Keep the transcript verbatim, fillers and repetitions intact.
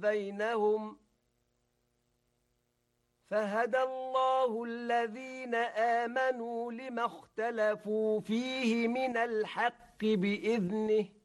بينهم فهدى الله الذين آمنوا لما اختلفوا فيه من الحق بإذنه